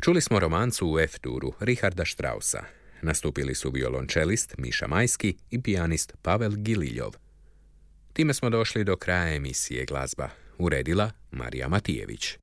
Čuli smo romancu u F-duru Richarda Straussa. Nastupili su violončelist Miša Majski i pijanist Pavel Gililjov. Time smo došli do kraja emisije Glazba. Uredila Marija Matijević.